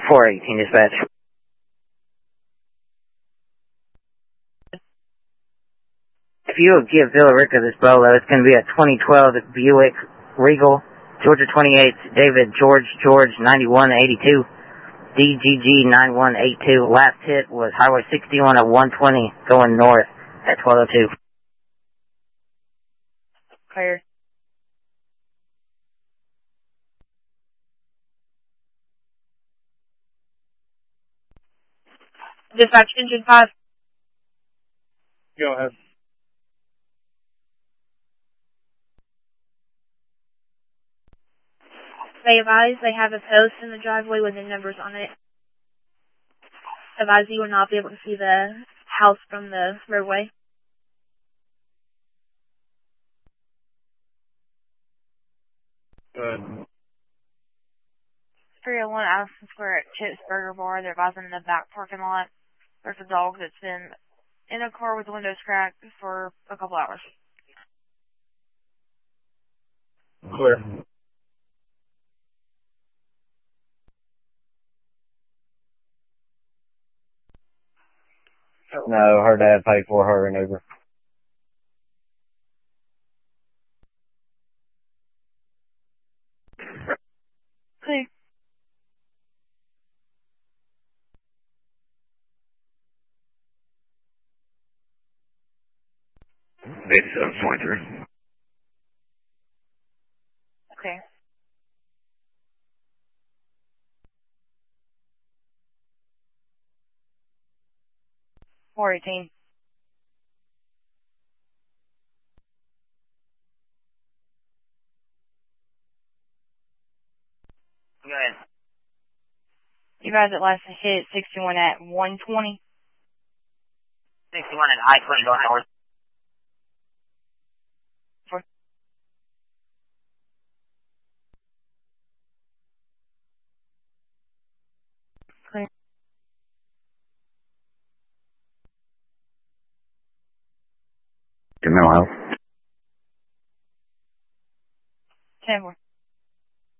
418 dispatch. If you would give Villa Rica this Bolo, it's going to be a 2012 Buick Regal, Georgia 28, David George 9182, DGG 9182. Last hit was Highway 61 at 120 going north at 1202. Clear. Dispatch engine 5. Go ahead. They advise they have a post in the driveway with the numbers on it. Advise you will not be able to see the house from the roadway. Good. 301 Addison Square at Chips Burger Bar. They're advising in the back parking lot. There's a dog that's been in a car with the windows cracked for a couple hours. Clear. No, her dad paid for her in Uber. Clear. Maybe 7.3. Okay. $418. Go ahead. You guys at last hit 61 at 120. 61 at I-20 going north. Clear. Your mental health. 10-4.